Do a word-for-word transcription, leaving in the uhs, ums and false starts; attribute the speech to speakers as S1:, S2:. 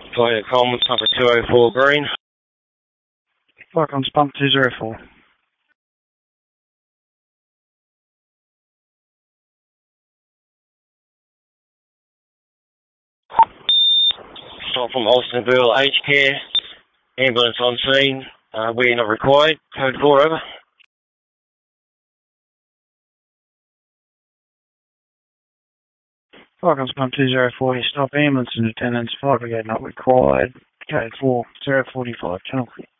S1: Toyota Commons, number two oh four Green.
S2: Welcome to pump two oh four.
S1: Stop from Austinville, aged care. Ambulance on scene. Uh, we're not required. Code four, over.
S2: Welcome to pump two oh four. Stop ambulance and attendance. Fire brigade not required. Code four, zero forty-five. Channel clear.